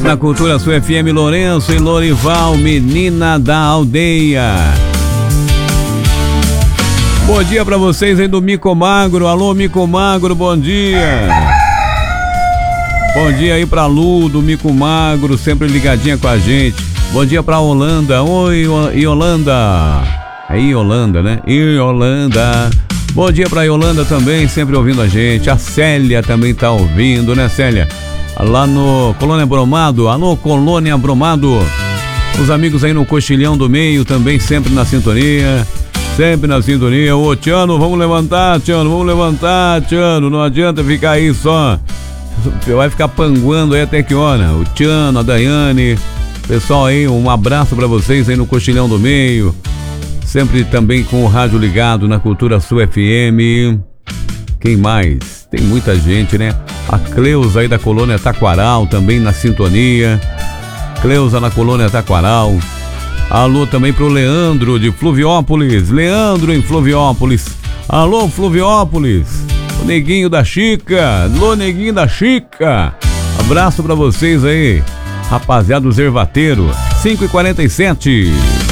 na Cultura Sul FM, Lourenço e Lorival, menina da aldeia. Bom dia pra vocês aí do Mico Magro. Alô, Mico Magro, bom dia. Bom dia aí pra Lu do Mico Magro, sempre ligadinha com a gente. Bom dia pra Holanda. Oi, Yolanda. Aí, Yolanda, né? Yolanda. Bom dia pra Yolanda também, sempre ouvindo a gente. A Célia também tá ouvindo, né, Célia? Lá no Colônia Bromado. Alô, Colônia Bromado. Os amigos aí no Coxilhão do Meio também sempre na sintonia. Sempre na sintonia. Ô, Tiano, vamos levantar, Tiano. Não adianta ficar aí só. Vai ficar panguando aí até que hora? O Tiano, a Daiane. Pessoal aí, um abraço pra vocês aí no Coxilhão do Meio. Sempre também com o rádio ligado na Cultura Sul FM. Quem mais? Tem muita gente, né? A Cleusa aí da Colônia Taquaral também na sintonia. Cleusa na Colônia Taquaral. Alô também pro Leandro de Fluviópolis. Leandro em Fluviópolis. Alô, Fluviópolis. O Neguinho da Chica. Alô, Neguinho da Chica. Abraço pra vocês aí, rapaziada do Zervateiro. 5h47.